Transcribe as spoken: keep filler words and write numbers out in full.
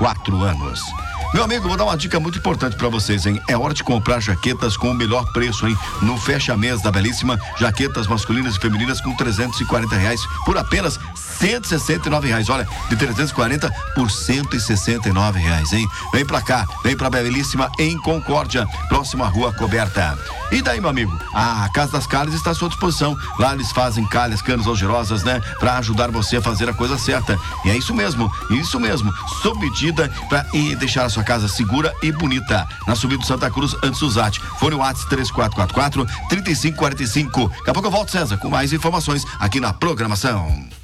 quatro anos. Meu amigo, vou dar uma dica muito importante pra vocês, hein? É hora de comprar jaquetas com o melhor preço, hein? No Fecha Mês da Belíssima, jaquetas masculinas e femininas com trezentos e quarenta reais por apenas cento e sessenta e nove reais. Olha, de trezentos e quarenta por cento e sessenta e nove reais, hein? Vem pra cá, vem pra Belíssima em Concórdia, próxima à Rua Coberta. E daí, meu amigo? A Casa das Calhas está à sua disposição. Lá eles fazem calhas, canos algerosas, né? Pra ajudar você a fazer a coisa certa. E é isso mesmo, isso mesmo. Sob medida pra e deixar a sua casa segura e bonita. Na subida do Santa Cruz, antes do Zat. Fone WhatsApp três quatro quatro quatro, três cinco quatro cinco. Daqui a pouco eu volto, César, com mais informações aqui na programação.